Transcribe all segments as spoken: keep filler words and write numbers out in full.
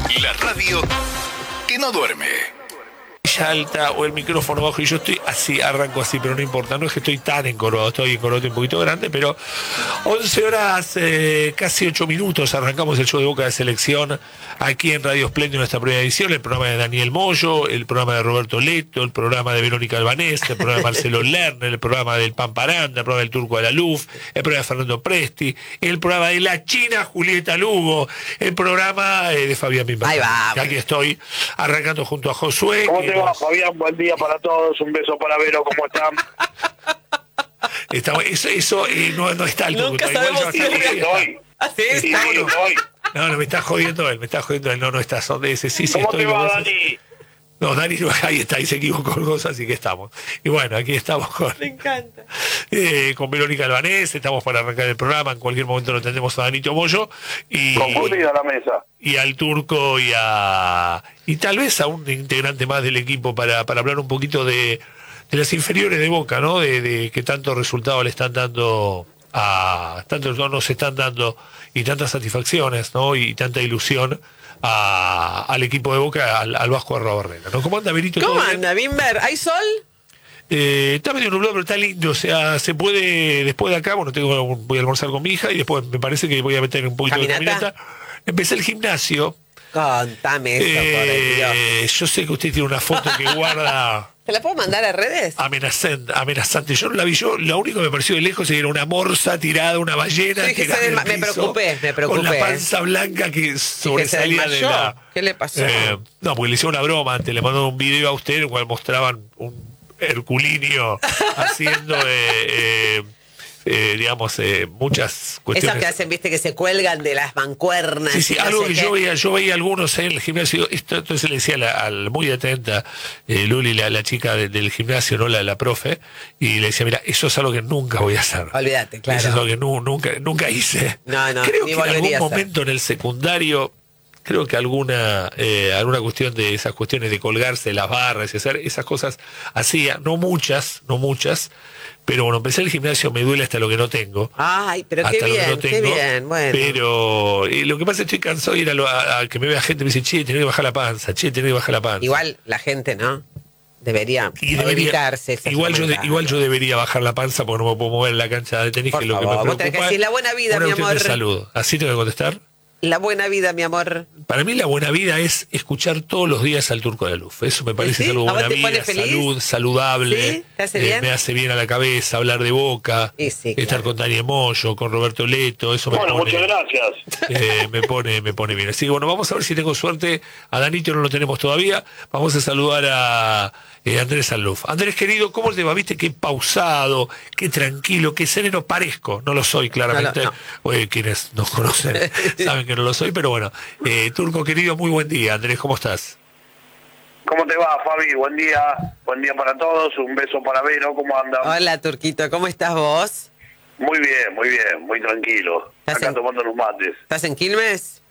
La radio que no duerme. Alta o el micrófono bajo y yo estoy así, arranco así, pero no importa, no es que estoy tan encorvado, estoy encorvado un poquito grande, pero once horas, eh, casi ocho minutos, arrancamos el show de Boca de Selección aquí en Radio Espléndido en nuestra primera edición, el programa de Daniel Moyo, el programa de Roberto Leto, el programa de Verónica Albanés, el programa de Marcelo Lerner, el programa del Pamparanda, el programa del Turco de la Luz, el programa de Fernando Presti, el programa de la China Julieta Lugo, el programa eh, de Fabián Bimba. Ahí va. Aquí estoy arrancando junto a Josué. ¿Cómo te va, Fabián? Buen día para todos. Un beso para Vero. ¿Cómo están? Está, eso eso eh, no, no está al Nunca turco, sabemos igual si yo es hasta- real. Estoy. Así es. Sí, está, sí, ¿o no? estoy. No, no, me está jodiendo él, me está jodiendo él. No, no está, son de ese, sí, sí, ¿Cómo estoy. te va, como Dani? ese. No, Dani, no, ahí está, ahí se equivocó con cosas, así que estamos. Y bueno, aquí estamos con, Me encanta. eh, con Verónica Albanés, estamos para arrancar el programa, en cualquier momento lo tendremos a Danito Moyo y, Concurrida la mesa. y al Turco y a y tal vez a un integrante más del equipo para, para hablar un poquito de, de las inferiores de Boca, ¿no? De, de que tanto resultado le están dando a tantos no nos están dando y tantas satisfacciones, ¿no? Y tanta ilusión a, al equipo de Boca, al, al Vasco Arrobarrena, ¿no? ¿Cómo anda, Benito? ¿Cómo ¿Todo bien? anda, Bimber? ¿Hay sol? Eh, está medio nublado, pero está lindo. O sea, se puede, después de acá, bueno, tengo, voy a almorzar con mi hija y después me parece que voy a meter un poquito ¿Caminata? de caminata. Empecé el gimnasio. Contame eso, por el Dios. Eh, yo sé que usted tiene una foto que guarda ¿Te la puedo mandar a redes? amenazante, amenazante. Yo no la vi, yo lo único que me pareció de lejos era una morsa tirada, una ballena Sí, que tirada se en el desma- me piso, preocupé, me preocupé, con la eh. panza blanca que sobresalía de desmayó. la... ¿Qué le pasó? Eh, no, porque le hicieron una broma antes, le mandó un video a usted en el cual mostraban un herculinio haciendo, eh, eh, eh, digamos, eh, muchas Esos cuestiones. que hacen, viste, que se cuelgan de las mancuernas. Sí, sí, y no algo sé que qué. yo veía, yo veía algunos en el gimnasio, esto, entonces le decía a la- al muy atenta, eh, Luli, la, la chica de- del gimnasio, no la, la profe, y le decía, mira, eso es algo que nunca voy a hacer. Olvídate, claro. Eso es algo que nu- nunca, nunca hice. No, no, Creo ni que en algún volvería a hacer. momento en el secundario, creo que alguna, eh, alguna cuestión de esas cuestiones de colgarse las barras y hacer esas cosas hacía, no muchas, no muchas, pero bueno, empecé el gimnasio, me duele hasta lo que no tengo. Ay, pero qué Hasta lo que bien, no qué tengo, bien, bueno. Pero eh, lo que pasa es que estoy cansado de ir a, lo- a- a que me vea gente y me dice, che, tenés que bajar la panza, che, tenés que bajar la panza. Igual la gente, ¿no? Debería Y debería- evitarse esos igual yo, de- comentarios. igual yo debería bajar la panza porque no me puedo mover en la cancha de tenis, Por que es lo que favor, me vos tenés preocupa. que decir la buena vida, Una mi cuestión de amor. salud. ¿Así tengo que contestar? La buena vida, mi amor. Para mí la buena vida es escuchar todos los días al Turco de la Luz. Eso me parece ¿Sí? algo ¿A vos buena te vida, pone feliz? salud, saludable. ¿Sí? ¿Te hace eh, bien? me hace bien a la cabeza, hablar de Boca, Y sí, estar claro. con Daniel Moyo, con Roberto Leto, eso me Bueno, pone, muchas gracias. eh, me pone, me pone bien. Así que bueno, vamos a ver si tengo suerte. A Danito no lo tenemos todavía. Vamos a saludar a eh, Andrés Aluf. Andrés, querido, ¿cómo te va? Viste qué pausado, qué tranquilo, qué sereno parezco. No lo soy, claramente. No, no, Oye, quienes nos conocen saben que no lo soy, pero bueno. Eh, Turco, querido, muy buen día. Andrés, ¿cómo estás? ¿Cómo te va, Fabi? Buen día. Buen día para todos. Un beso para Vero. ¿Cómo andan? Hola, Turquito, ¿cómo estás vos? Muy bien, muy bien. Muy tranquilo. ¿Estás Acá en- tomando los mates. ¿Estás en Quilmes?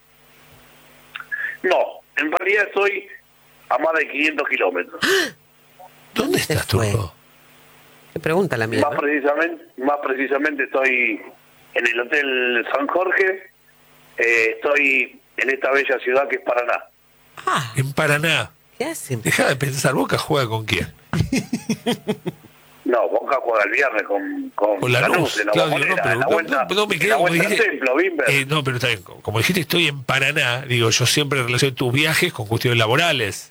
No, en realidad estoy a más de quinientos kilómetros. ¿Dónde se estás, fue? Turco? Qué pregunta la mía, Más ¿no? precisamente, más precisamente estoy en el Hotel San Jorge. Eh, estoy en esta bella ciudad que es Paraná. Ah, En Paraná. ¿qué hacen? Deja de pensar, ¿Boca juega con quién? No, Boca juega el viernes con, con, Con la Lanús luz, en la Claudio, no, Bombonera, pero en la no, vuelta, no, no me en quedo la como vuelta al dijiste. templo, Bimber. Eh, no, pero está bien, como dijiste, estoy en Paraná, digo, yo siempre relaciono tus viajes con cuestiones laborales.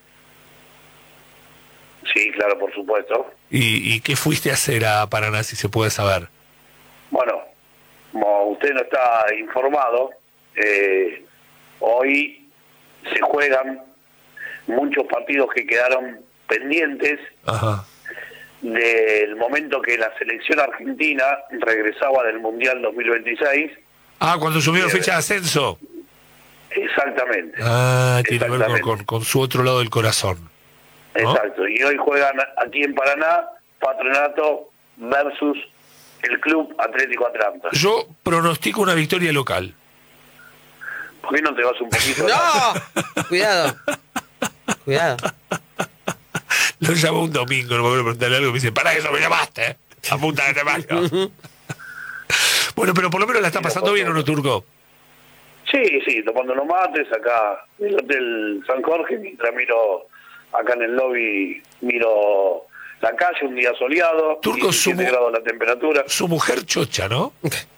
Sí, claro, por supuesto. ¿Y, y qué fuiste a hacer a Paraná, si se puede saber? Bueno, como usted no está informado, eh, hoy se juegan muchos partidos que quedaron pendientes Ajá. del momento que la selección argentina regresaba del Mundial dos mil veintiséis. Ah, cuando subieron Sí, fecha de ascenso. Exactamente. Ah, tiene que ver con, Exactamente. con- con su otro lado del corazón. ¿no? Exacto. Y hoy juegan aquí en Paraná, Patronato versus el Club Atlético Atlanta. Yo pronostico una victoria local. ¿Por qué no te vas un poquito? ¡No! Cuidado. Cuidado. Lo llamó un domingo, no me acuerdo preguntarle algo, me dice, para eso me llamaste, ¿eh? A punta de temario. Bueno, pero por lo menos la está pasando bien, ¿o no, Turco? Sí, sí, tomando unos mates acá en el Hotel San Jorge, mientras miro acá en el lobby, miro la calle, un día soleado, Turco, su, diecisiete grados la temperatura. su mujer chocha, ¿no?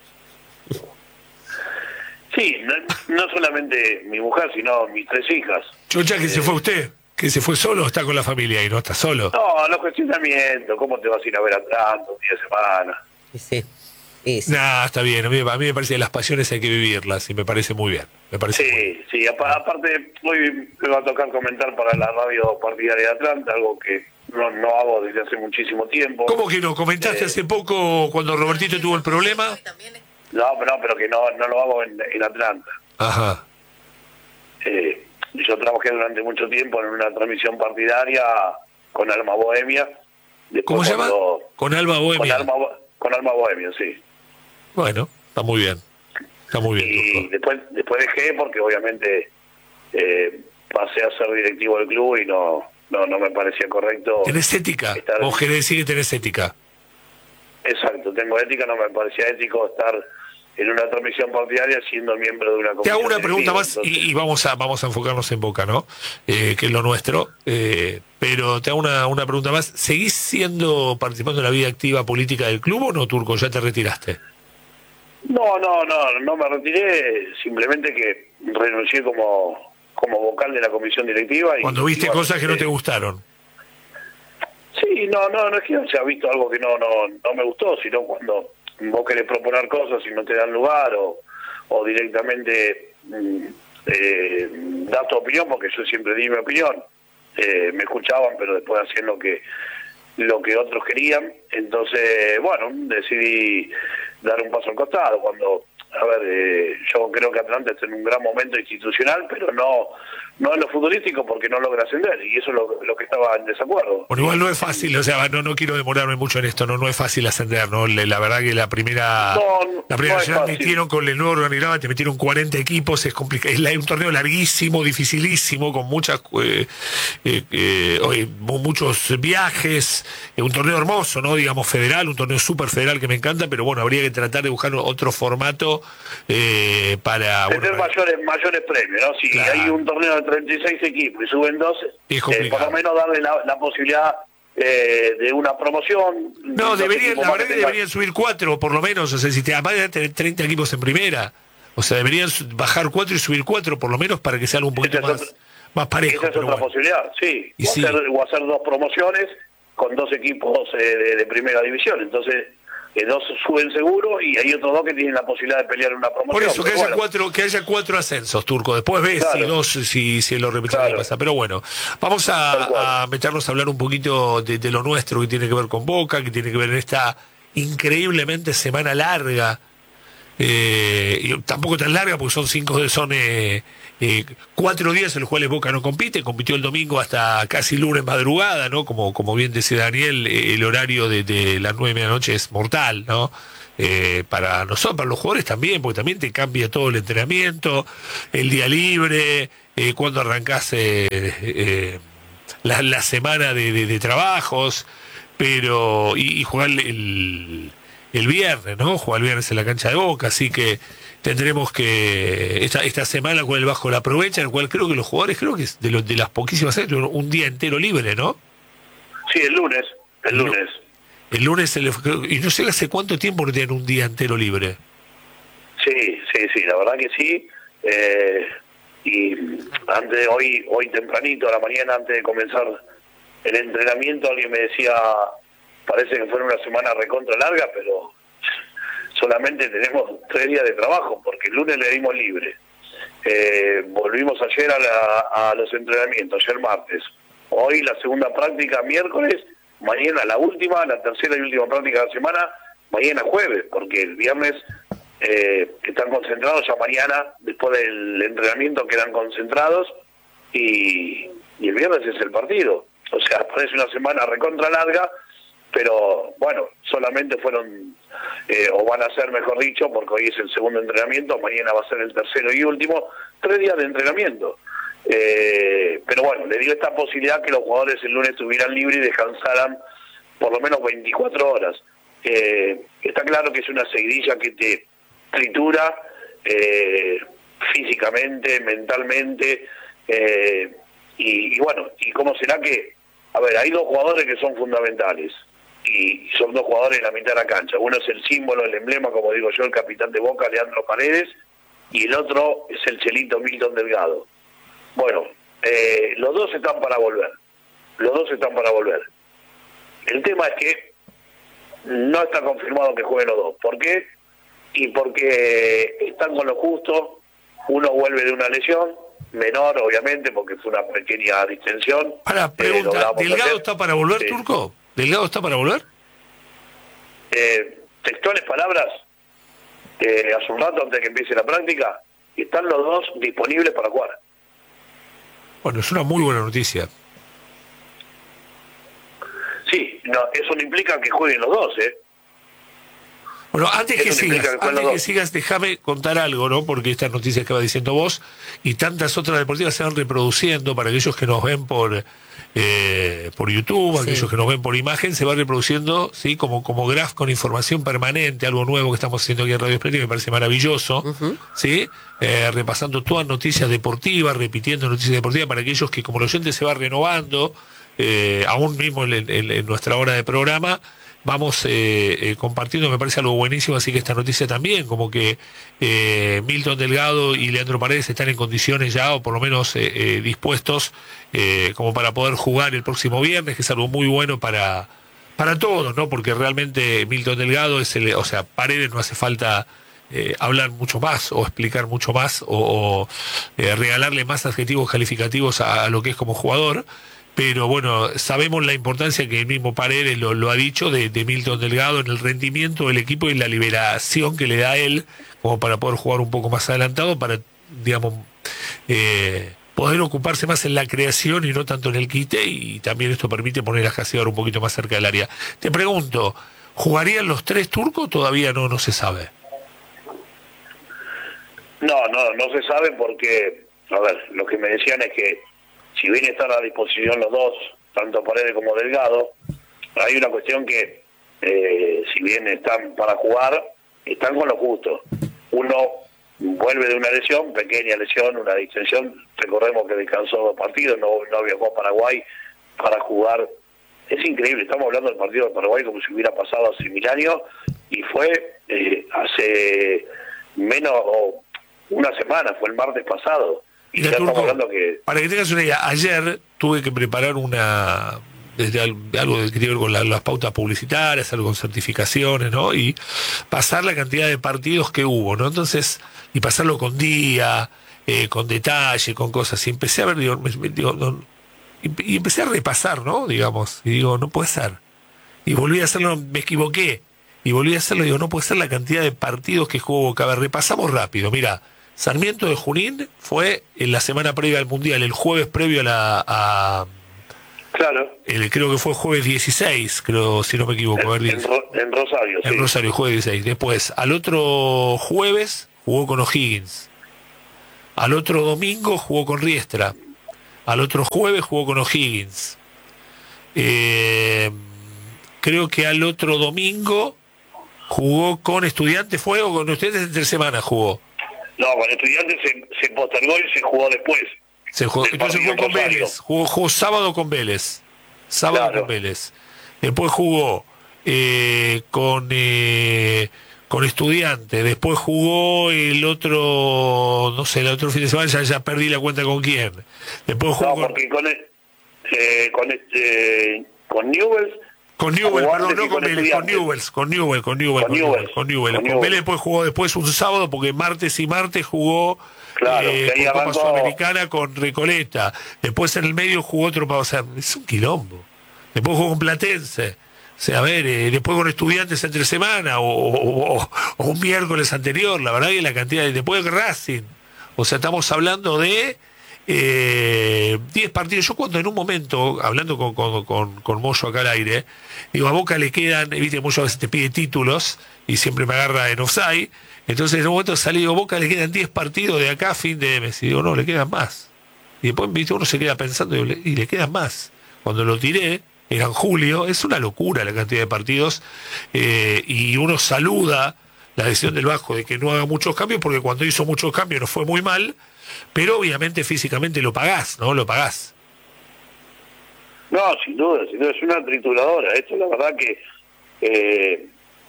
Sí, no, no solamente mi mujer, sino mis tres hijas. Chocha que Eh, se fue usted, que se fue solo o está con la familia y no está solo. No, los cuestionamientos, ¿cómo te vas a ir a ver a Atlanta un día de semana? Y sí. Y sí. Nah, está bien, a mí, a mí me parece que las pasiones hay que vivirlas y me parece muy bien. Me parece muy bien. Sí, sí, apa- aparte hoy me va a tocar comentar para la radio partidaria de Atlanta, algo que no, no hago desde hace muchísimo tiempo. ¿Cómo que no? ¿Comentaste Eh, hace poco cuando Robertito tuvo el problema? No, no, pero que no, no lo hago en, en Atlanta. Ajá. Eh, yo trabajé durante mucho tiempo en una transmisión partidaria con Alma Bohemia. Después ¿Cómo se llama? cuando- Con Alba Con Bohemia. Alma, Bo- con Alma Bohemia, sí. Bueno, está muy bien. Está muy bien, Y Turco. después después dejé porque obviamente eh, pasé a ser directivo del club y no no no me parecía correcto. ¿Tenés ética? estar- ¿Vos querés decir que tenés ética? Exacto, tengo ética, no me parecía ético estar en una transmisión partidaria siendo miembro de una Te comisión hago una pregunta directiva, más entonces- y, y vamos a vamos a enfocarnos en Boca, ¿no? Eh, que es lo nuestro. Eh, pero te hago una, una pregunta más. ¿Seguís siendo participando en la vida activa política del club o no, Turco? ¿Ya te retiraste? No, no, no, no me retiré, simplemente que renuncié como como vocal de la comisión directiva. Y, Cuando viste y bueno, cosas que no eh, te gustaron. Sí, no, no, no es que haya visto algo que no, no, no me gustó, sino cuando vos querés proponer cosas y no te dan lugar o, o directamente mm, eh, das tu opinión, porque yo siempre di mi opinión. Eh, me escuchaban, pero después hacían lo que lo que otros querían. Entonces, bueno, decidí dar un paso al costado. Cuando, a ver, eh, yo creo que Atlanta está en un gran momento institucional, pero no no en lo futbolístico porque no logra ascender, y eso es lo, lo que estaba en desacuerdo. Bueno, igual no es fácil, o sea, no no quiero demorarme mucho en esto, no no es fácil ascender, ¿no? Le- La verdad que la primera No, no, la primera no es nacional fácil. metieron con el nuevo organigrama, te metieron cuarenta equipos, es complicado, es la- un torneo larguísimo, dificilísimo, con muchas eh, eh, eh, oye, mu- muchos viajes, eh, un torneo hermoso, ¿no? Digamos federal, un torneo súper federal que me encanta, pero bueno, habría que tratar de buscar otro formato eh, para, bueno, Tener para- mayores mayores premios, ¿no? Si Claro. hay un torneo de treinta y seis equipos y suben doce, Es eh, complicado. por lo menos darle la, la posibilidad eh, de una promoción. No, Los deberían, equipos la más verdad que tengan- deberían subir cuatro, por lo menos. O sea, si te además de tener treinta equipos en primera, o sea, deberían su- bajar cuatro y subir cuatro, por lo menos, para que sea algo un poquito Esa es más, otra- más parejo. Esa es pero otra bueno. posibilidad, sí. Y O, sí. Hacer, o hacer dos promociones con dos equipos eh, de, de primera división. Entonces, eh, dos suben seguro y hay otros dos que tienen la posibilidad de pelear una promoción. Por eso, que Pero haya bueno, cuatro, que haya cuatro ascensos, Turco. Después ves si Claro. dos, si, si lo repechaje Claro. pasa. Pero bueno, vamos Tal cual. a, a meternos a hablar un poquito de, de lo nuestro, que tiene que ver con Boca, que tiene que ver en esta increíblemente semana larga. Eh, y tampoco tan larga porque son cinco son eh, eh, cuatro días en los cuales Boca no compite, compitió el domingo hasta casi lunes madrugada, ¿no? Como, como bien decía Daniel, eh, el horario de, de las nueve de la noche es mortal, ¿no? Eh, para nosotros, para los jugadores también, porque también te cambia todo el entrenamiento, el día libre, eh, cuando arrancás eh, eh, la, la semana de, de- de trabajos, pero y, y jugar el, el viernes, ¿no? Jugar el viernes en la cancha de Boca, así que tendremos que esta esta semana con el Vasco la aprovecha, en el cual creo que los jugadores, creo que es de, los de las poquísimas veces, un día entero libre, ¿no? sí, el lunes. El No. lunes. El lunes, se le- y no sé hace cuánto tiempo no tienen un día entero libre. Sí, sí, sí, la verdad que sí. Eh, y antes de hoy, hoy tempranito, a la mañana, antes de comenzar el entrenamiento, alguien me decía, parece que fue una semana recontra larga, pero solamente tenemos tres días de trabajo, porque el lunes le dimos libre. Eh, volvimos ayer a, la- a los entrenamientos, ayer martes. Hoy la segunda práctica miércoles, mañana la última, la tercera y última práctica de la semana, mañana jueves, porque el viernes eh, están concentrados, ya mañana, después del entrenamiento quedan concentrados y, y el viernes es el partido. O sea, parece una semana recontra larga, pero bueno, solamente fueron, eh, o van a ser, mejor dicho, porque hoy es el segundo entrenamiento, mañana va a ser el tercero y último, tres días de entrenamiento. Eh, pero bueno, le dio esta posibilidad que los jugadores el lunes estuvieran libres y descansaran por lo menos veinticuatro horas. Eh, está claro que es una seguidilla que te tritura, eh, físicamente, mentalmente, eh, y, y bueno, y cómo será que, a ver, hay dos jugadores que son fundamentales, y son dos jugadores en la mitad de la cancha. Uno es el símbolo, el emblema, como digo yo, el capitán de Boca, Leandro Paredes, y el otro es el Chelito Milton Delgado. Bueno, eh, los dos están para volver, los dos están para volver. El tema es que no está confirmado que jueguen los dos. ¿Por qué? Y porque están con lo justo. Uno vuelve de una lesión menor, obviamente, porque fue una pequeña distensión. Ahora, pregunta, eh, ¿Delgado está para volver, sí. Turco? ¿Delgado está para volver? Eh, textuales palabras, eh, hace un rato, antes de que empiece la práctica, están los dos disponibles para jugar. Bueno, es una muy buena noticia. Sí, no, eso no implica que jueguen los dos, ¿eh? Bueno, antes que Eso sigas, que antes que sigas, déjame contar algo, ¿no? Porque estas noticias que va diciendo vos y tantas otras deportivas se van reproduciendo para aquellos que nos ven por eh, por YouTube, sí. Aquellos que nos ven por imagen, se va reproduciendo, sí, como como graph con información permanente, algo nuevo que estamos haciendo aquí en Radio Esplendida, que me parece maravilloso, uh-huh. sí, eh, repasando todas noticias deportivas, repitiendo noticias deportivas para aquellos que, como el oyente se va renovando, eh, aún mismo en, en, en nuestra hora de programa. Vamos eh, eh, compartiendo, me parece algo buenísimo, así que esta noticia también, como que eh, Milton Delgado y Leandro Paredes están en condiciones ya, o por lo menos eh, eh, dispuestos, eh, como para poder jugar el próximo viernes, que es algo muy bueno para para todos, ¿no? Porque realmente Milton Delgado es el, o sea, Paredes no hace falta eh, hablar mucho más, o explicar mucho más, o, o eh, regalarle más adjetivos calificativos a, a lo que es como jugador. Pero bueno, sabemos la importancia que el mismo Paredes lo, lo ha dicho de, de Milton Delgado en el rendimiento del equipo y en la liberación que le da a él como para poder jugar un poco más adelantado, para, digamos, eh, poder ocuparse más en la creación y no tanto en el quite, y también esto permite poner a Jacibar un poquito más cerca del área. Te pregunto, ¿jugarían los tres turcos? Todavía no, no se sabe. No, no, no se sabe porque, a ver, lo que me decían es que si bien están a disposición los dos, tanto Paredes como Delgado, hay una cuestión que, eh, si bien están para jugar, están con lo justo. Uno vuelve de una lesión, pequeña lesión, una distensión, recordemos que descansó dos partidos, no, no viajó a Paraguay para jugar. Es increíble, estamos hablando del partido de Paraguay como si hubiera pasado hace mil años, y fue eh, hace menos, o una semana, fue el martes pasado. Y Mira, ya Turco, estamos hablando que... para que tengas una idea, ayer tuve que preparar una, desde algo que tiene que ver con la, las pautas publicitarias, algo con certificaciones, ¿no? Y pasar la cantidad de partidos que hubo, ¿no? Entonces, y pasarlo con día, eh, con detalle, con cosas. Y empecé a ver, digo, me, digo no, y, y empecé a repasar, ¿no? Digamos, y digo, no puede ser. Y volví a hacerlo, me equivoqué. Y volví a hacerlo, digo, no puede ser la cantidad de partidos que jugó Boca. A ver, repasamos rápido, mira. Sarmiento de Junín fue en la semana previa al Mundial, el jueves previo a la... A, claro. El, creo que fue jueves dieciséis, creo, si no me equivoco. En, a ver, en, en Rosario, En sí. Rosario, jueves dieciséis. Después, al otro jueves jugó con O'Higgins. Al otro domingo jugó con Riestra. Al otro jueves jugó con O'Higgins. Eh, creo que al otro domingo jugó con Estudiantes, ¿fue? ¿O con ustedes entre semana jugó? No, con Estudiantes se, se postergó y se jugó después. Se jugó, entonces jugó con Rosario. Vélez, jugó, jugó sábado con Vélez, sábado Claro. con Vélez. Después jugó eh, con eh, con Estudiantes, después jugó el otro, no sé, el otro fin de semana, ya, ya perdí la cuenta con quién. Después jugó No, con, porque con, eh, con, este, con Newell's... con Newell, jugó perdón, antes no que con Vélez, con Estudiantes. Newell's, con Newell, con Newell, Con con Newell, Newell's, con Newell. con Con Newell's. Vélez después jugó después un sábado, porque martes y martes jugó Claro, eh, que ahí por Copa arrancó- Sudamericana con Recoleta. Después en el medio jugó otro, o sea, es un quilombo. Después jugó con Platense. O sea, a ver, eh, después con Estudiantes entre semana, o, o, o- o un miércoles anterior, la verdad que la cantidad de... Después de Racing. O sea, estamos hablando de eh, diez partidos. Yo cuando en un momento, hablando con, con, con, con Moyo acá al aire, digo, a Boca le quedan, viste, Moyo a veces te pide títulos, y siempre me agarra en offside. Entonces en un momento salí, digo, Boca le quedan diez partidos de acá a fin de mes. Y digo, no, le quedan más. Y después, viste, uno se queda pensando, y, le, y le quedan más. Cuando lo tiré, era en julio, es una locura la cantidad de partidos, eh, y uno saluda la decisión del Vasco de que no haga muchos cambios, porque cuando hizo muchos cambios nos fue muy mal, pero obviamente físicamente lo pagás, ¿no? Lo pagás. No, sin duda, sin duda, es una trituradora. Esto la verdad que eh,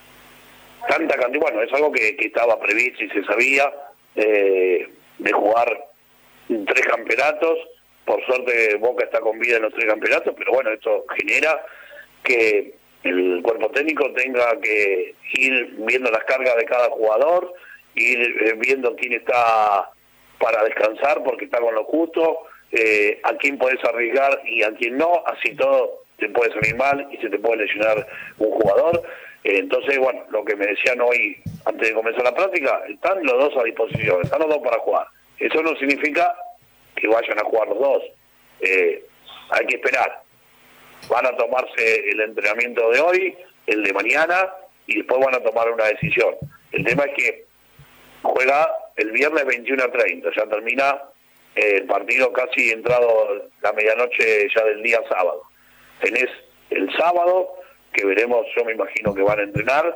tanta cantidad, bueno, es algo que, que estaba previsto y se sabía, eh, de jugar tres campeonatos. Por suerte Boca está con vida en los tres campeonatos, pero bueno, esto genera que el cuerpo técnico tenga que ir viendo las cargas de cada jugador, ir eh, viendo quién está para descansar porque está con lo justo, eh, a quién podés arriesgar y a quién no, así todo te puede salir mal y se te puede lesionar un jugador. Eh, entonces, bueno, lo que me decían hoy antes de comenzar la práctica, están los dos a disposición, están los dos para jugar. Eso no significa que vayan a jugar los dos, eh, hay que esperar. Van a tomarse el entrenamiento de hoy, el de mañana, y después van a tomar una decisión. El tema es que juega el viernes veintiuno a treinta, ya termina eh, el partido casi entrado la medianoche ya del día sábado. Tenés el sábado, que veremos, yo me imagino que van a entrenar,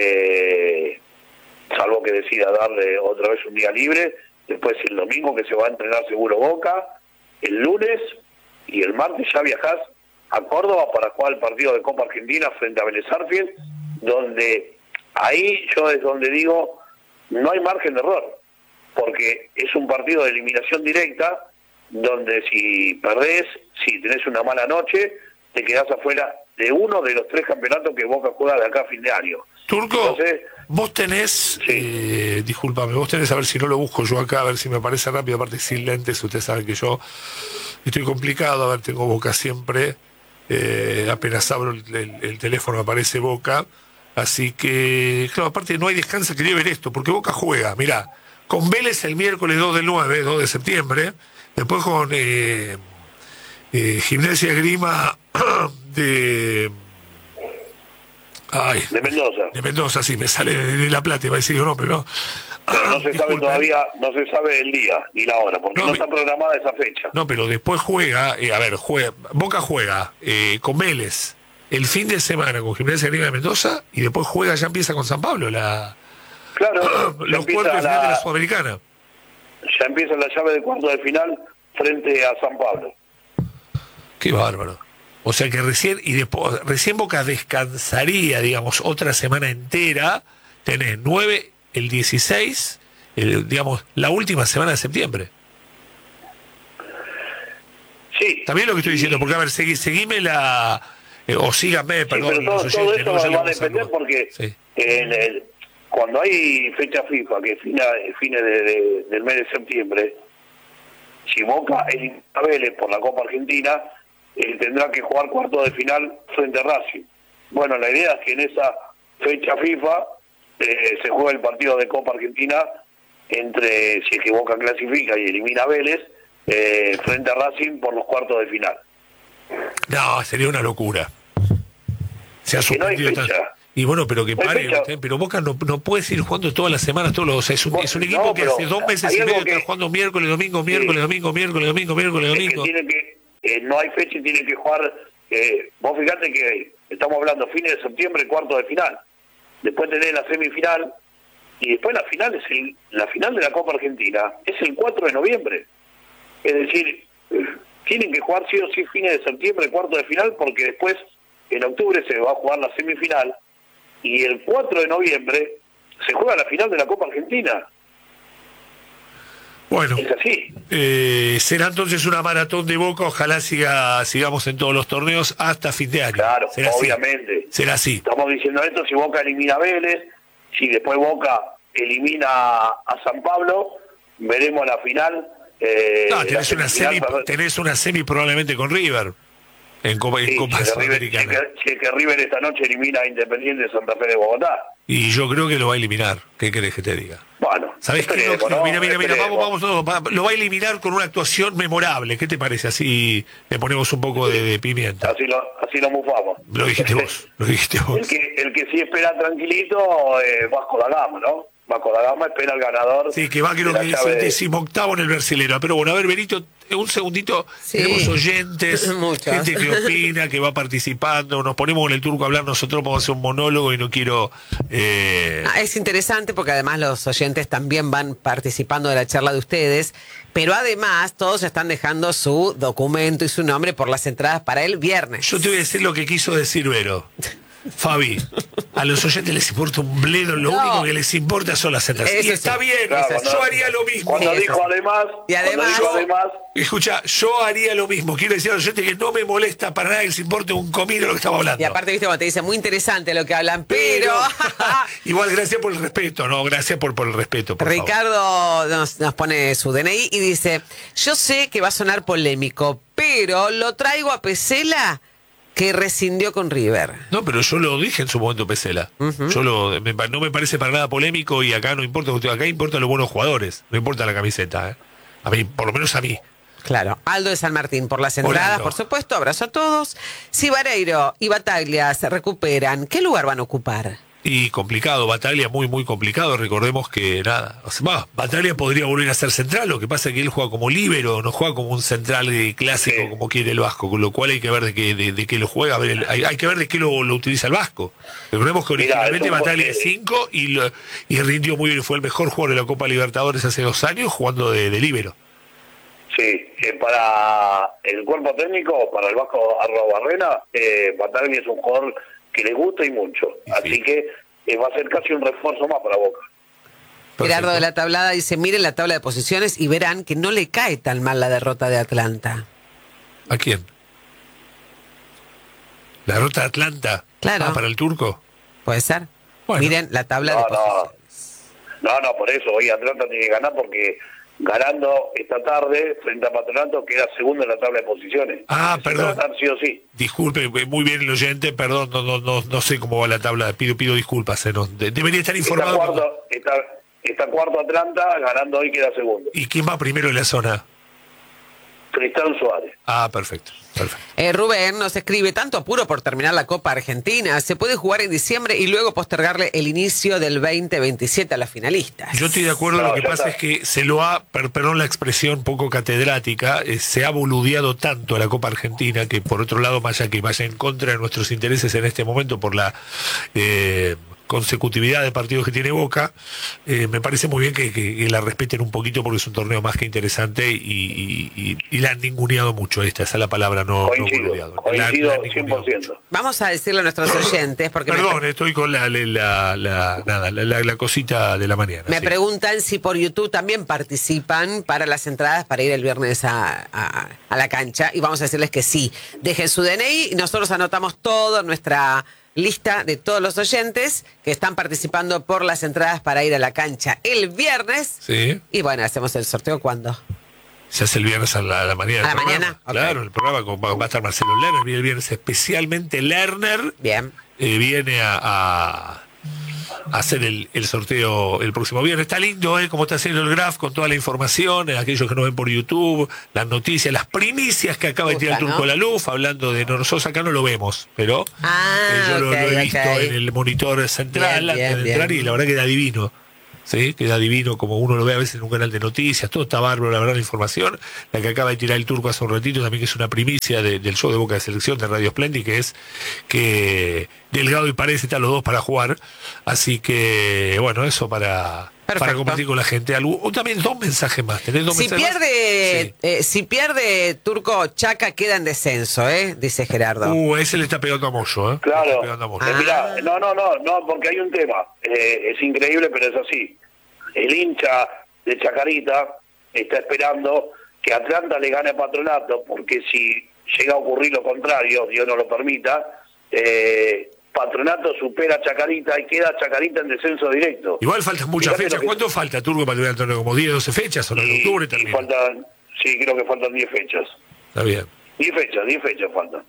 eh, salvo que decida darle otra vez un día libre, después el domingo que se va a entrenar seguro Boca, el lunes y el martes ya viajás a Córdoba para jugar el partido de Copa Argentina frente a Vélez Sarsfield, donde ahí yo es donde digo, no hay margen de error, porque es un partido de eliminación directa, donde si perdés, si tenés una mala noche, te quedás afuera de uno de los tres campeonatos que Boca juega de acá a fin de año. Turco, Entonces, vos tenés, sí. eh, discúlpame, vos tenés, a ver si no lo busco yo acá, a ver si me parece rápido, aparte sin lentes, ustedes saben que yo estoy complicado, a ver, tengo Boca siempre, eh, apenas abro el, el, el teléfono aparece Boca, así que, claro, aparte no hay descanso, quería ver esto, porque Boca juega, mirá, con Vélez el miércoles dos del nueve, dos de septiembre, después con eh, eh, Gimnasia Esgrima de... Ay, de Mendoza. De Mendoza, sí, me sale de La Plata, iba a decir yo no, pero no. Pero no se Disculpa. sabe todavía, no se sabe el día ni la hora, porque No, no, me- está programada esa fecha. No, pero después juega, eh, a ver, juega, Boca juega eh, con Vélez el fin de semana con Gimnasia Esgrima de Mendoza y después juega, ya empieza con San Pablo, la Claro, ya los empieza, cuartos de final de la la, Sudamericana. ya empieza la llave de cuarto de final frente a San Pablo. Qué bárbaro. O sea que recién, y después, recién Boca descansaría, digamos, otra semana entera, tenés nueve, el dieciséis, el, digamos, la última semana de septiembre. Sí. También lo que estoy diciendo, porque a ver, seguí, seguime la, eh, o síganme, Sí, perdón, pero todo, los todo oyentes, esto ¿no? Ya le va a vamos a depender saludar. porque Sí. en el- cuando hay fecha FIFA, que es fina, fines de, de- del mes de septiembre, si Boca elimina a Vélez por la Copa Argentina, eh, tendrá que jugar cuarto de final frente a Racing. Bueno, la idea es que en esa fecha FIFA eh, se juega el partido de Copa Argentina entre, si es que Boca clasifica y elimina a Vélez, eh, frente a Racing por los cuartos de final. No, sería una locura. Se ha Que no hay suspendido fecha. tan- Y bueno, pero que No hay pare, fecha. usted, pero Boca no, no puede seguir jugando todas las semanas, todos los, o sea, es un, Vos- es un equipo no, que pero hace dos meses hay y algo medio que- está jugando miércoles, domingo, miércoles, Sí. domingo, miércoles, domingo, miércoles, domingo. Es que tiene que, eh, no hay fecha y tiene que jugar, eh, vos fijate que estamos hablando fines de septiembre, cuarto de final, después tenés la semifinal, y después la final es el, la final de la Copa Argentina, es el cuatro de noviembre, es decir, eh, tienen que jugar sí o sí fines de septiembre, cuarto de final, porque después en octubre se va a jugar la semifinal, y el cuatro de noviembre se juega la final de la Copa Argentina, Bueno, es así. eh, será entonces una maratón de Boca, ojalá siga sigamos en todos los torneos hasta fin de año. Claro, será así. obviamente. Será así. Estamos diciendo esto si Boca elimina a Vélez, si después Boca elimina a San Pablo, veremos la final. Eh, No, la tenés una semifinal, semi, perdón. tenés una semi probablemente con River en Copa, en Sí, Copa si, es que River, si, es Sudamericana. que, si es que River esta noche elimina a Independiente de Santa Fe de Bogotá. Y yo creo que lo va a eliminar. ¿Qué querés que te diga? Bueno, ¿Sabés qué? No, esperemos, ¿no? mira, mira, mira, Esperemos. vamos, vamos, vamos, va- lo va a eliminar con una actuación memorable. ¿Qué te parece? Así le ponemos un poco de, de pimienta. Así lo, así lo mufamos. Lo dijiste vos, lo dijiste El vos. que, el que sí espera tranquilito es Vasco da Gama, ¿no? Vasco da Gama espera al ganador. Sí, que va creo de la que es llave el de- decimoctavo en el Brasileiro. Pero bueno, a ver, Benito, un segundito, Sí. tenemos oyentes, Muchos. gente que opina, que va participando, nos ponemos con el turco a hablar, nosotros podemos hacer un monólogo y no quiero... Eh... Ah, es interesante porque además los oyentes también van participando de la charla de ustedes, pero además todos están dejando su documento y su nombre por las entradas para el viernes. Yo te voy a decir lo que quiso decir Vero. Fabi, a los oyentes les importa un bledo, lo No. único que les importa son las entradas. Eso Y está sí. bien, Claro, yo no. haría lo mismo. Cuando Sí, dijo eso. además, Y además- cuando dijo además, Escucha, yo haría lo mismo. Quiero decir a los oyentes que no me molesta para nada que les importe un comino lo que estamos hablando. Y aparte, viste, cuando te dicen muy interesante lo que hablan, pero... Igual, gracias por el respeto, no, gracias por, por el respeto, por favor. Ricardo nos, nos pone su D N I y dice, yo sé que va a sonar polémico, pero lo traigo a Pesela que rescindió con River. No, pero yo lo dije en su momento, Pesela. Yo lo, me pa- no me parece para nada polémico y acá no importa, acá importa los buenos jugadores, no importa la camiseta, ¿eh? A mí, por lo menos a mí. Claro, Aldo de San Martín por las Hola, entradas, Aldo. por supuesto, abrazo a todos. Si Vareiro y Bataglia se recuperan, ¿qué lugar van a ocupar? Y complicado, Bataglia muy, muy complicado. Recordemos que nada, o sea, bah, Bataglia podría volver a ser central, lo que pasa es que él juega como líbero, no juega como un central eh, clásico Sí. como quiere el Vasco, con lo cual hay que ver de qué, de, de qué lo juega, a ver, el- hay, hay que ver de qué lo, lo utiliza el Vasco. Recordemos que Mirá, originalmente es un Bataglia buen- es cinco y, lo- y rindió muy bien, fue el mejor jugador de la Copa Libertadores hace dos años jugando de, de líbero. sí, eh, para el cuerpo técnico, para el Vasco Arrobarrena, eh, Bataglia es un jugador que le gusta y mucho. Y Así sí. que eh, va a ser casi un refuerzo más para Boca. Gerardo Perfecto. de la Tablada dice, miren la tabla de posiciones y verán que no le cae tan mal la derrota de Atlanta. ¿A quién? ¿La derrota de Atlanta? Claro. Ah, para el turco. ¿Puede ser? Bueno. Miren la tabla No, de no. posiciones. No, no, por eso hoy Atlanta tiene que ganar porque ganando esta tarde frente a Patronato queda segundo en la tabla de posiciones. Ah, Necesita perdón. ganar sí o sí. Disculpe, eh, muy bien el oyente, perdón, no, no, no, no sé cómo va la tabla, pido, pido disculpas, eh, no, de- debería estar Está informado. cuarto, está, está cuarto Atlanta, ganando hoy queda segundo. ¿Y quién va primero en la zona? Tristán Suárez. Ah, perfecto, perfecto. Eh, Rubén nos escribe, tanto apuro por terminar la Copa Argentina, se puede jugar en diciembre y luego postergarle el inicio del veinte veintisiete a las finalistas. Yo estoy de acuerdo, No, lo que ya pasa está. es que se lo ha, per- perdón la expresión poco catedrática, eh, se ha boludeado tanto a la Copa Argentina que por otro lado, más allá que vaya en contra de nuestros intereses en este momento por la eh, consecutividad de partidos que tiene Boca, eh, me parece muy bien que, que- que la respeten un poquito porque es un torneo más que interesante y, y- y- y la han ninguneado mucho, esta esa es la palabra, no, no Coincido, boludeado. La- coincido la han ninguneado cien por ciento. mucho. Vamos a decirle a nuestros oyentes, porque me, Perdón, estoy con la, la, la, la- nada, la, la- la cosita de la mañana. me sí. preguntan si por YouTube también participan para las entradas para ir el viernes a, a- a la cancha y vamos a decirles que sí. Dejen su D N I y nosotros anotamos todo en nuestra lista de todos los oyentes que están participando por las entradas para ir a la cancha el viernes. Sí. Y bueno, hacemos el sorteo cuando. Se hace el viernes a la, a la mañana. ¿A del la programa. mañana? Ok. Claro, el programa con- va, va a estar Marcelo Lerner, viene el viernes especialmente Lerner, Bien. eh, viene a, a- a hacer el, el sorteo el próximo viernes. Está lindo, ¿eh? Como está haciendo el graph con toda la información, eh, aquellos que nos ven por YouTube, las noticias, las primicias que acaba de tirar el Gusta, Turco ¿no? La Luz, hablando de nosotros acá no lo vemos, pero Ah, eh, yo lo, lo ok, he visto ok. en el monitor central Bien, antes bien, de entrar bien. y la verdad queda divino. ¿Sí? Queda divino como uno lo ve a veces en un canal de noticias, todo está bárbaro, la verdad, la información. La que acaba de tirar el Turco hace un ratito también, que es una primicia de- del show de Boca de Selección de Radio Splendid, que es que Delgado y Paredes están los dos para jugar. Así que, bueno, eso para, para Perfecto. compartir con la gente. Algo, o también dos mensajes más. ¿Tenés dos Si mensajes más? pierde, Sí. eh, si pierde Turco, Chaca queda en descenso, ¿eh? Dice Gerardo. Uh, ese le está pegando a Moyo, ¿eh? Le está Claro. pegando a Moyo. Eh, Ah. mirá, no, no, no, no, porque hay un tema. Eh, es increíble, pero es así. El hincha de Chacarita está esperando que Atlanta le gane a Patronato, porque si llega a ocurrir lo contrario, Dios no lo permita, eh, Patronato supera a Chacarita y queda Chacarita en descenso directo. Igual faltan muchas Fíjate fechas. lo que- ¿Cuánto falta, Turco, para terminar el torneo? ¿Como diez, doce fechas? ¿O no? En Y, octubre y termina? faltan, sí, creo que faltan diez fechas. Está bien. diez fechas, diez fechas faltan.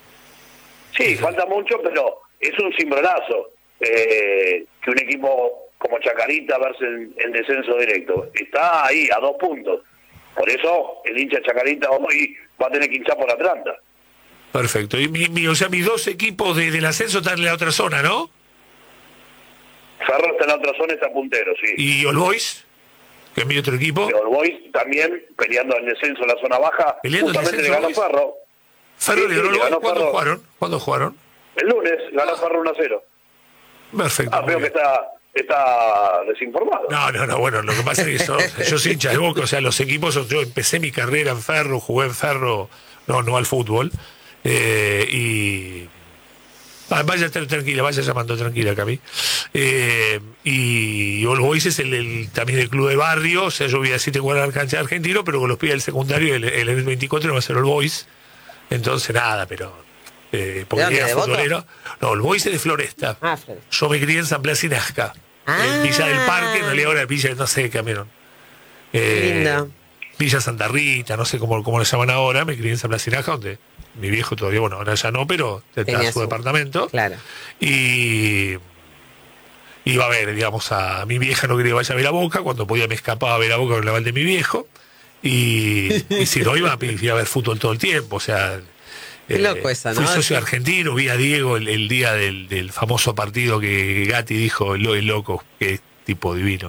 Sí, falta mucho, pero es un cimbronazo eh, que un equipo como Chacarita verse en, en descenso directo. Está ahí, a dos puntos. Por eso el hincha Chacarita hoy va a tener que hinchar por Atlanta. Perfecto. Y mi, mi- o sea, mis dos equipos de- del ascenso están en la otra zona, ¿no? Ferro está en la otra zona, está puntero, sí. ¿Y All Boys? que es mi otro equipo. De All Boys también peleando el descenso en la zona baja. Peleando el justamente le descenso, ganó Ferro. Ferro Sí, le sí, ganó le All ganó Boys. ¿Cuándo Ferro. jugaron? ¿Cuándo jugaron? El lunes ganó Ferro uno a cero. Perfecto. Ah, muy veo que bien. está, está desinformado. No, no, no, bueno, lo que pasa es que yo, yo soy hincha de Boca, o sea, los equipos, yo empecé mi carrera en Ferro, jugué en Ferro, no, no al fútbol, eh, y... Ah, vaya tra- tranquila, vaya llamando tranquila, Cami. Eh, y All Boys es el, el- también el club de barrio, o sea, yo voy a decir tengo la cancha de argentino, pero con los pibes del secundario, el, el, el veinticuatro no va a ser All Boys, entonces nada, pero... Eh, porque dónde, era de Voto? futbolero. No, All Boys es de Floresta. Ah, Fred. Yo me crié en San Blas y Nazca, Ah. en Villa del Parque, en realidad ahora Villa, no sé, cambiaron. Eh, Lindo. Villa Santa Rita, no sé cómo, cómo le llaman ahora, me crié en San Blas y Nazca, donde mi viejo todavía, bueno, ahora ya no, pero tenía Tenía su su- departamento. Claro. Y iba a ver, digamos, a mi vieja no quería que vaya a ver a Boca, cuando podía me escapaba a ver a Boca con el aval de mi viejo. Y, y si no, iba, iba a ver fútbol todo el tiempo, o sea... Qué loco esa, ¿no? Fui socio Sí. argentino, vi a Diego el, el día del, del famoso partido que Gatti dijo, el, lo- el loco, que es tipo divino.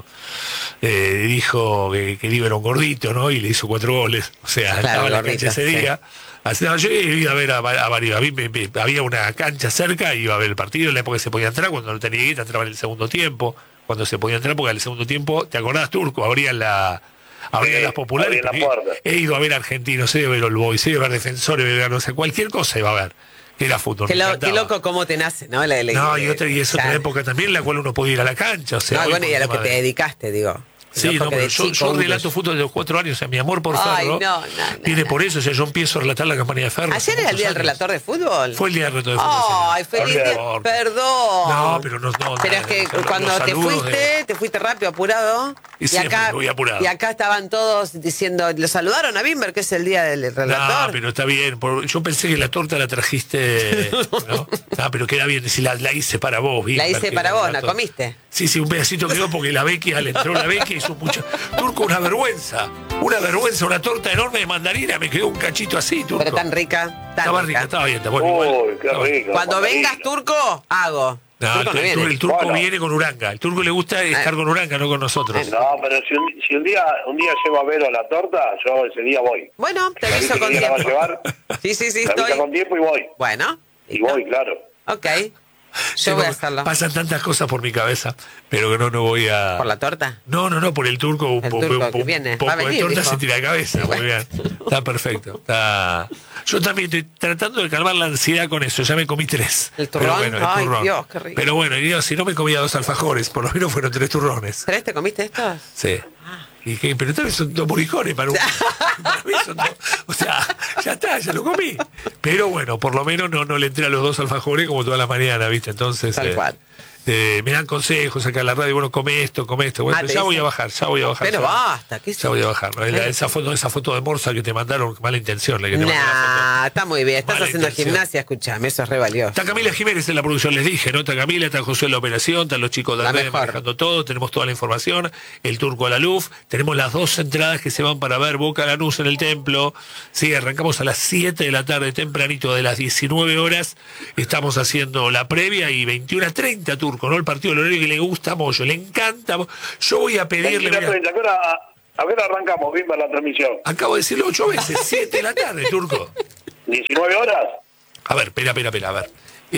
Eh, dijo que, que Diego era un gordito, ¿no? Y le hizo cuatro goles. O sea, Claro, estaba en la gordito, cancha ese sí. día. Así, no, yo iba a ver a, a varios. A mí me- me- había una cancha cerca, iba a ver el partido. En la época que se podía entrar, cuando no tenía guita, entraba en el segundo tiempo. Cuando se podía entrar, porque en el segundo tiempo, ¿te acordás, Turco? Abrían la. Abrían Sí, las populares. abrían la puerta. He ido a ver argentinos, he ido a ver All Boys, he ido a ver defensores, he ido a ver, no sé, cualquier cosa iba a ver. Que era fútbol. Qué, me lo- encantaba. qué loco cómo te nace, ¿no? La, la- No, y, otra, y es otra claro. época también en la cual uno podía ir a la cancha. O sea, No, hoy bueno, por y a lo tema que te de- dedicaste, digo. Sí, Loco no, que pero de yo, chico yo uno- relato fútbol desde los cuatro años, o sea, mi amor por Ay, Ferro no, no, no, viene no. por eso, o sea, yo empiezo a relatar la campaña de Ferro. ¿Ayer hace era el muchos día del años. relator de fútbol? Fue el día del relator de fútbol. Ay, señor. feliz día. Perdón. Perdón. No, pero no, no, Pero nada, es que los cuando te saludos fuiste, de- te fuiste rápido, apurado. Y siempre voy apurado. Y acá estaban todos diciendo, lo saludaron a Bimber, que es el día del relator. No, pero está bien. por- yo pensé que la torta la trajiste. ¿no? Ah, pero queda bien. Si la, la hice para vos, La Bimber, hice que para era vos, una ¿la torta. comiste? Sí, sí, un pedacito quedó porque la Vecchia, le entró la Vecchia y hizo mucho. Turco, una vergüenza. Una vergüenza, una torta enorme de mandarina. Me quedó un cachito así, Turco. Pero tan rica, tan Estaba rica. rica, estaba bien. Está bueno, igual. Uy, qué Estaba bien. rico. Cuando mandarina. vengas, Turco, hago. No, Turco el, no el viene. tur- el turco Bueno. viene con Uranga. El turco le gusta estar con Uranga, no con nosotros. No, pero si un, si un día un día llevo a Vero la torta, yo ese día voy. Bueno, te Me aviso avisa con que la va a tiempo. llevar, Sí, sí, sí, me avisa estoy. con tiempo y voy. Bueno. Y ¿listo? voy, claro. Ok. Yo Tengo- voy a hacerlo. Pasan tantas cosas por mi cabeza, pero que no, no voy a. ¿Por la torta? No, no, no, por el turco. Un, El po- turco un po- que viene. un poco Va a venir, de torta dijo. se tira de cabeza. Muy bien. Está perfecto. Está... Yo también estoy tratando de calmar la ansiedad con eso. Ya me comí tres. ¿El Pero turrón? bueno, el Ay, turrón. Dios, qué rico. Pero bueno, Dios, si no me comía dos alfajores, por lo menos fueron tres turrones. ¿Tres te comiste estos? Sí. Y que, pero tal vez son dos moricones para un. para mí son dos- o sea, ya está, ya lo comí. Pero bueno, por lo menos no, no le entré a los dos alfajores como toda la mañana, ¿viste? Entonces. Tal eh, cual. eh, me dan consejos acá en la radio, bueno, come esto, come esto. Bueno, Ah, pero te ya voy dicen. a bajar, ya voy a bajar. Pero ya. basta, ¿qué es Ya voy a eso? bajar. ¿no? La- esa, foto, esa foto de Morsa que te mandaron, mala intención. La que te mandó la Nah, está muy bien. Estás Mala haciendo intención. gimnasia, escuchame, eso es re valioso. Está Camila Jiménez en la producción, les dije, ¿no? Está Camila, está José en la operación, están los chicos de La Andrés mejor. manejando todo, tenemos toda la información, el turco a la luz, tenemos las dos entradas que se van para ver Boca Lanús en el templo. Sí, arrancamos a las siete de la tarde, tempranito de las diecinueve horas, estamos haciendo la previa y veintiuno a treinta, turco, ¿no? El partido del horario que le gusta a Moyo, le encanta. Yo voy a pedirle. Tranquila, mirá, treinta, ¿a qué hora- a ver, arrancamos, Bimba, la transmisión. acabo de decirlo ocho veces, siete de la tarde, turco. ¿diecinueve horas? A ver, espera, espera, espera, a ver.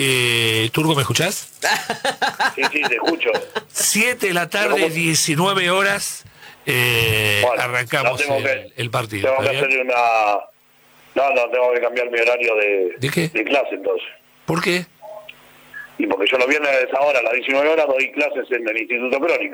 Eh, Turco, ¿me escuchás? Sí, sí, te escucho. siete de la tarde, Pero, ¿cómo? diecinueve horas, eh, Bueno, arrancamos no, tengo el, que- el partido. Tengo que ¿está bien? hacer una... No, no, tengo que cambiar mi horario de, ¿De qué? clase entonces. ¿Por qué? Y porque yo los viernes a esa hora, a las diecinueve horas, doy clases en el Instituto Crónica.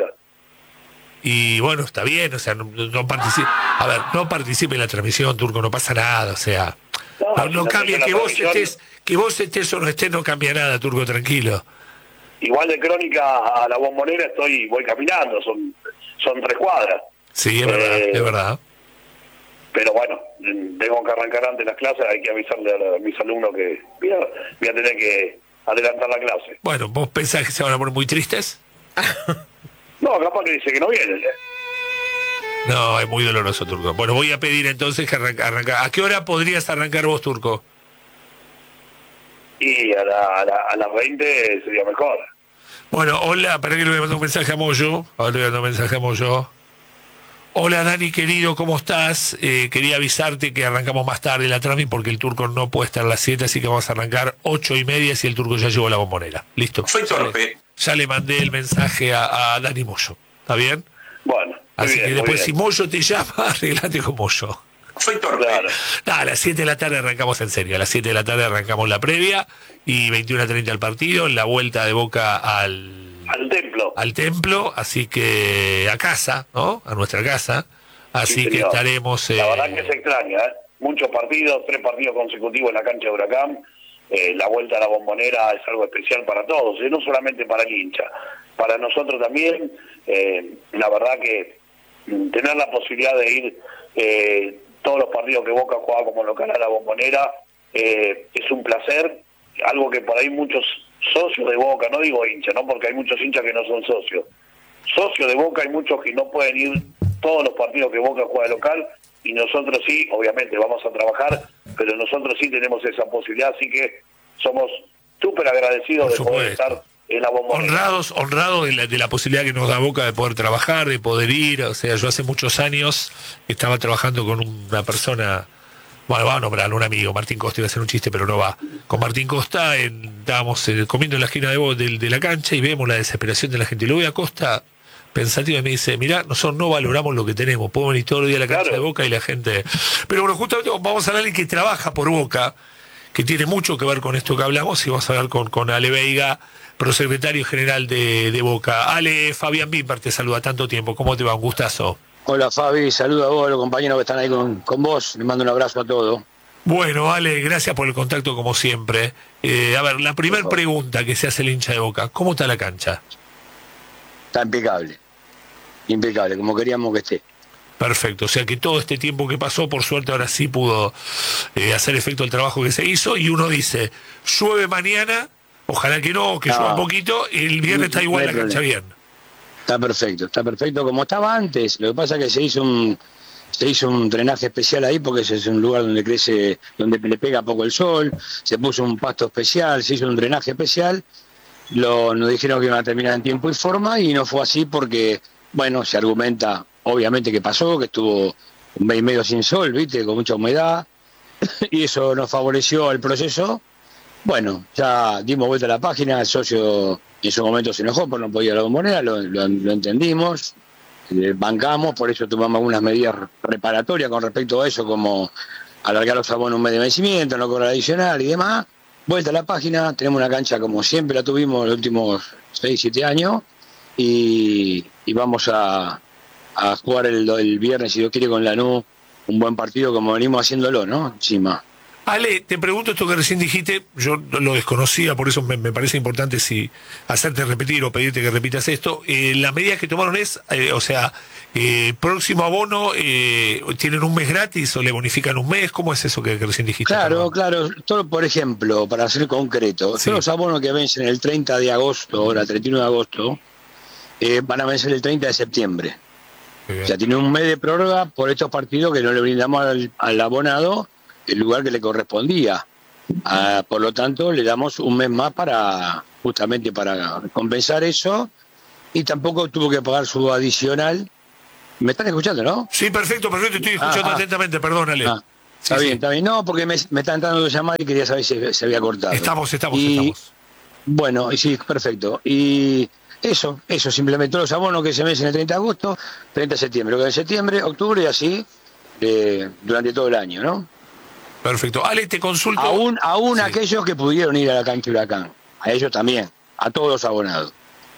Y bueno, está bien, o sea, no, no participe. A ver, no participe en la transmisión, Turco, no pasa nada, o sea. No, No, si no no cambia, estoy en la que vos transmisión- estés, que vos estés o no estés, no cambia nada, Turco, tranquilo. Igual de Crónica a la Bombonera estoy voy caminando, son son tres cuadras. Sí, es verdad, Eh, es verdad. Pero bueno, mm, tengo que arrancar antes las clases, hay que avisarle a, la- a mis alumnos que voy a, voy a tener que adelantar la clase. Bueno, ¿vos pensás que se van a poner muy tristes? No, capaz que dice que no viene. No, es muy doloroso, Turco. Bueno, voy a pedir entonces que arranca, arranca. ¿A qué hora podrías arrancar vos, Turco? Y a, la, a, la- a las veinte sería mejor. Bueno, hola, para que le voy a mandar un mensaje a Moyo. Ahora le voy a mandar un mensaje a Moyo. Hola Dani querido, ¿cómo estás? Eh, quería avisarte que arrancamos más tarde la transmisión porque el Turco no puede estar a las siete, así que vamos a arrancar ocho y media si el Turco ya llegó a la Bombonera. ¿Listo? Soy torpe. Ya le mandé el mensaje a, a Dani Moyo, ¿está bien? Bueno, Así bien, que después si bien. Moyo te llama, arreglate con Moyo. Soy torpe. Claro. No, a las siete de la tarde arrancamos en serio, a las siete de la tarde arrancamos la previa y veintiuno a treinta el partido, la vuelta de Boca al, Al templo. al templo, así que a casa, ¿no? A nuestra casa, así Sí, que señor. estaremos... La eh, verdad que se extraña, ¿eh? Muchos partidos, tres partidos consecutivos en la cancha de Huracán. Eh, la vuelta a la Bombonera es algo especial para todos, y no solamente para el hincha, para nosotros también. Eh, la verdad que mm, tener la posibilidad de ir eh, todos los partidos que Boca juega como local a la Bombonera eh, es un placer, algo que por ahí muchos socios de Boca, no digo hincha, ¿no? Porque hay muchos hinchas que no son socios. Socios de Boca hay muchos que no pueden ir todos los partidos que Boca juega local, y nosotros sí, obviamente vamos a trabajar, pero nosotros sí tenemos esa posibilidad, así que somos súper agradecidos Por de poder supuesto. estar en la Bombonera. honrados, honrados de la, de la posibilidad que nos da Boca de poder trabajar, de poder ir. O sea, yo hace muchos años estaba trabajando con una persona, bueno, va a nombrar un amigo, Martín Costa, iba a hacer un chiste, pero no va. Con Martín Costa en, estábamos eh, comiendo en la esquina de, Bo- de, de la cancha y vemos la desesperación de la gente. Y luego voy a Costa pensativo y me dice, mirá, nosotros no valoramos lo que tenemos, podemos venir todos los días a la cancha Claro. de Boca y la gente... Pero bueno, justamente vamos a hablar de alguien que trabaja por Boca, que tiene mucho que ver con esto que hablamos, y vamos a hablar con, con Ale Veiga, prosecretario general de, de Boca. Ale, Fabián Bimber te saluda, tanto tiempo, ¿cómo te va? Un gustazo. Hola Fabi, saludo a vos, a los compañeros que están ahí con, con vos, les mando un abrazo a todos. Bueno, Ale, gracias por el contacto como siempre. Eh, a ver, la primera Por favor. pregunta que se hace el hincha de Boca, ¿cómo está la cancha? Está impecable, impecable, como queríamos que esté. Perfecto, o sea que todo este tiempo que pasó, por suerte ahora sí pudo eh, hacer efecto el trabajo que se hizo, y uno dice, llueve mañana, ojalá que no, que No. llueva un poquito, y el viernes está No igual hay la cancha problema. bien. Está perfecto, está perfecto como estaba antes. Lo que pasa es que se hizo un se hizo un drenaje especial ahí porque ese es un lugar donde crece, donde le pega poco el sol, se puso un pasto especial, se hizo un drenaje especial. Lo, nos dijeron que iban a terminar en tiempo y forma y no fue así porque, bueno, se argumenta obviamente que pasó, que estuvo un mes y medio sin sol, viste, con mucha humedad, y eso nos favoreció el proceso. Bueno, ya dimos vuelta a la página, el socio en su momento se enojó por no podía ir a la Bombonera, lo, lo, lo entendimos, eh, bancamos, por eso tomamos algunas medidas reparatorias con respecto a eso, como alargar los abonos un mes de vencimiento, no cobrar adicional y demás. Vuelta a la página, tenemos una cancha como siempre la tuvimos los últimos seis, siete años, y, y vamos a, a jugar el, el viernes, si Dios quiere, con Lanús, un buen partido como venimos haciéndolo, ¿no? Encima. Ale, te pregunto esto que recién dijiste, yo lo desconocía, por eso me, me parece importante si hacerte repetir o pedirte que repitas esto. Eh, la medida que tomaron es, eh, o sea, eh, próximo abono, eh, ¿tienen un mes gratis o le bonifican un mes? ¿Cómo es eso que, que recién dijiste? Claro, Perdón. claro. Todo, por ejemplo, para ser concreto, Sí. todos los abonos que vencen el treinta de agosto, ahora treinta y uno de agosto, eh, van a vencer el treinta de septiembre. Muy bien. O sea, tiene un mes de prórroga por estos partidos que no le brindamos al, al abonado el lugar que le correspondía. Ah, por lo tanto, le damos un mes más para justamente para compensar eso, y tampoco tuvo que pagar su adicional. ¿Me están escuchando, no? Sí, perfecto, perfecto, estoy escuchando Ah, ah. atentamente, perdón, Ale. Ah, Sí, está sí. bien, está bien. No, porque me, me están dando de llamar y quería saber si se había cortado. Estamos, estamos, Y- estamos. Bueno, y sí, perfecto. Y eso, eso, simplemente todos los abonos que se vencen el treinta de agosto, treinta de septiembre, lo que es septiembre, octubre y así eh, durante todo el año, ¿no? Perfecto. Ale, te consulto. Aún, aún Sí. aquellos que pudieron ir a la cancha Huracán, a ellos también, a todos los abonados.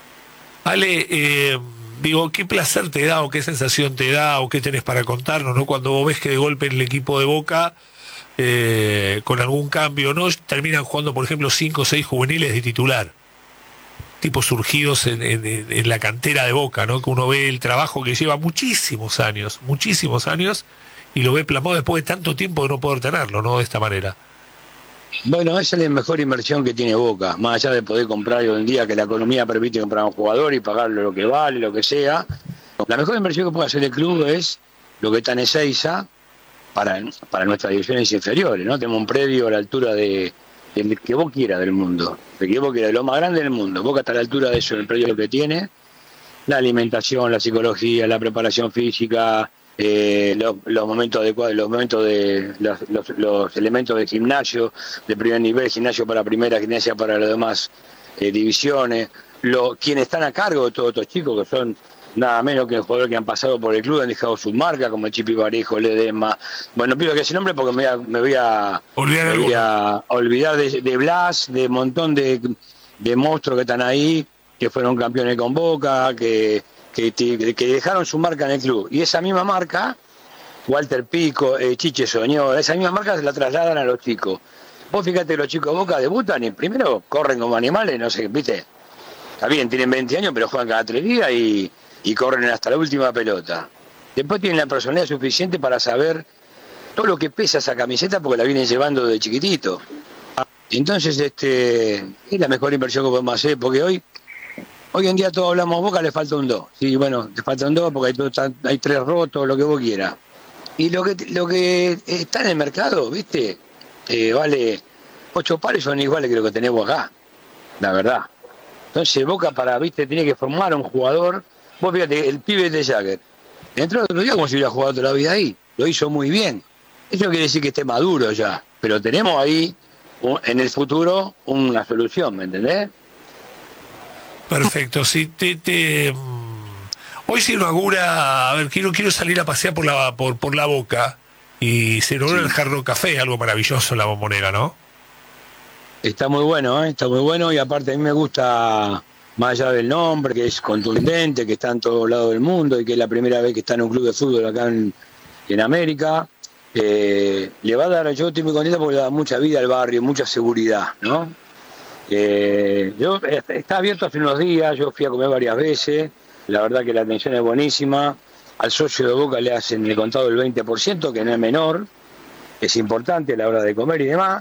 Ale, eh, digo, ¿qué placer te da o qué sensación te da o qué tenés para contarnos, ¿no? Cuando vos ves que de golpe en el equipo de Boca, eh, con algún cambio, ¿no? Terminan jugando, por ejemplo, cinco o seis juveniles de titular. Tipos surgidos en, en- en la cantera de Boca, ¿no? Que uno ve el trabajo que lleva muchísimos años, muchísimos años, y lo ve plasmado después de tanto tiempo de no poder tenerlo, ¿no? De esta manera. Bueno, esa es la mejor inversión que tiene Boca, más allá de poder comprar hoy en día, que la economía permite comprar a un jugador y pagarle lo que vale, lo que sea. La mejor inversión que puede hacer el club es lo que está en Ezeiza para, para nuestras divisiones inferiores, ¿no? Tenemos un predio a la altura de, del que vos quieras del mundo, del que vos quieras, de lo más grande del mundo. Boca está a la altura de eso, el predio que tiene, La alimentación, la psicología, la preparación física, eh, los, los momentos adecuados, los momentos de los, los, los elementos de gimnasio, de primer nivel, gimnasio para primera, gimnasia para las demás eh, divisiones, lo, quienes están a cargo de todos estos chicos, que son nada menos que jugadores que han pasado por el club, han dejado sus marcas, como el Chipi Varejo, Ledesma. Bueno, no pido que ese nombre porque me voy a, me voy a, Olvidar me voy a olvidar de, de Blas, de un montón de, de monstruos que están ahí, que fueron campeones con Boca, que, que, que dejaron su marca en el club. Y esa misma marca, Walter Pico, eh, Chiche Soñor, esa misma marca se la trasladan a los chicos. Vos fíjate, los chicos de Boca debutan y primero corren como animales, no sé, ¿viste? Está bien, tienen veinte años, pero juegan cada tres días y, y corren hasta la última pelota. Después tienen la personalidad suficiente para saber todo lo que pesa esa camiseta porque la vienen llevando de chiquitito. Entonces, este, es la mejor inversión que podemos hacer, porque hoy hoy en día todos hablamos Boca, le falta un dos. Sí, bueno, le falta un dos porque hay, todo, hay tres rotos, lo que vos quieras. Y lo que lo que está en el mercado, ¿viste? Eh, vale, ocho pares son iguales que lo que tenemos acá, la verdad. Entonces Boca para, ¿viste? Tiene que formar a un jugador. Vos fíjate, el pibe de Jagger entró el otro día como si hubiera jugado toda la vida ahí, lo hizo muy bien. Eso no quiere decir que esté maduro ya, pero tenemos ahí en el futuro una solución, ¿me entendés? Perfecto, si te, te hoy se inaugura, a ver, quiero quiero salir a pasear por la por, por la Boca y se inaugura sí. el Hard Rock Café, algo maravilloso en la Bombonera, ¿no? Está muy bueno, ¿eh? Está muy bueno y aparte a mí me gusta, más allá del nombre, que es contundente, que está en todos lados del mundo y que es la primera vez que está en un club de fútbol acá en, en América. Eh, le va a dar, yo estoy muy contento porque le da mucha vida al barrio, mucha seguridad, ¿no? Eh, yo está abierto hace unos días, yo fui a comer varias veces, la verdad que la atención es buenísima. Al socio de Boca le hacen el contado del veinte por ciento, que no es menor, es importante a la hora de comer y demás.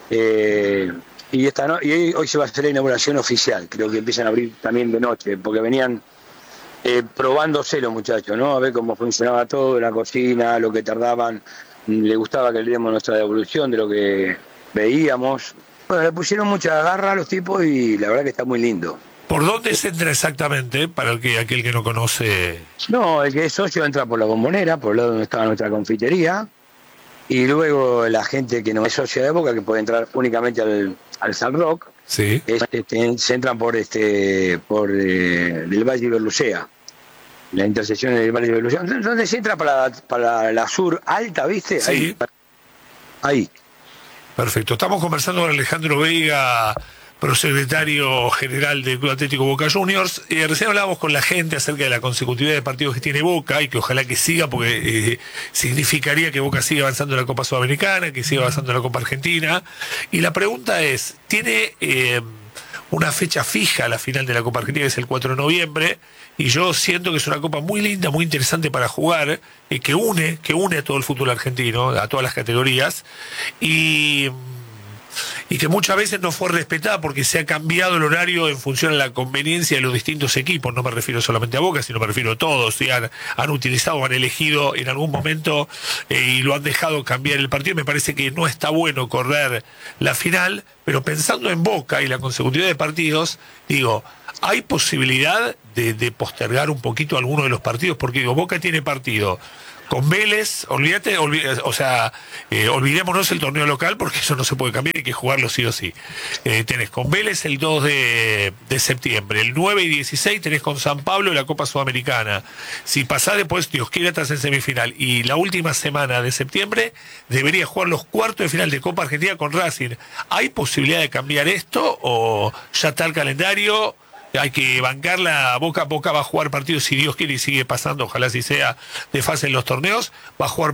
Eh, y, esta no, y hoy se va a hacer la inauguración oficial, creo que empiezan a abrir también de noche, porque venían eh, probándose los muchachos, ¿no? A ver cómo funcionaba todo, la cocina, lo que tardaban, le gustaba que le diéramos nuestra devolución de lo que veíamos. Bueno, le pusieron mucha garra a los tipos y la verdad que está muy lindo. ¿Por dónde se entra exactamente, para el que aquel que no conoce? No, el que es socio entra por la Bombonera, por el lado donde estaba nuestra confitería, y luego la gente que no es socia de Boca, que puede entrar únicamente al, al Hard Rock, sí. es, este, se entran por este por eh, del Valle de Berlucea, la intersección del Valle de Berlucea, donde se entra para, para la sur alta, ¿viste? Sí. Ahí. Ahí. Perfecto. Estamos conversando con Alejandro Veiga, prosecretario general del Club Atlético Boca Juniors. Eh, recién hablábamos con la gente acerca de la consecutividad de partidos que tiene Boca y que ojalá que siga, porque eh, significaría que Boca siga avanzando en la Copa Sudamericana, que siga avanzando en la Copa Argentina. Y la pregunta es, ¿tiene eh, una fecha fija la final de la Copa Argentina, que es el cuatro de noviembre? Y yo siento que es una copa muy linda, muy interesante para jugar, eh, que une, que une a todo el fútbol argentino, a todas las categorías, y, y que muchas veces no fue respetada porque se ha cambiado el horario en función a la conveniencia de los distintos equipos. No me refiero solamente a Boca, sino me refiero a todos. Y han, han utilizado, han elegido en algún momento eh, y lo han dejado cambiar el partido. Me parece que no está bueno correr la final, pero pensando en Boca y la consecutividad de partidos, digo, ¿hay posibilidad de, de postergar un poquito alguno de los partidos? Porque digo, Boca tiene partido con Vélez, olvídate, olvídate o sea, eh, olvidémonos el torneo local porque eso no se puede cambiar, hay que jugarlo sí o sí. Eh, tenés con Vélez el dos de septiembre, el nueve y dieciséis tenés con San Pablo la Copa Sudamericana. Si pasás después, Dios quiera, estás en semifinal. Y la última semana de septiembre debería jugar los cuartos de final de Copa Argentina con Racing. ¿Hay posibilidad de cambiar esto o ya está el calendario? Hay que bancarla, Boca a Boca va a jugar partidos si Dios quiere y sigue pasando, ojalá así sea, de fase en los torneos, va a jugar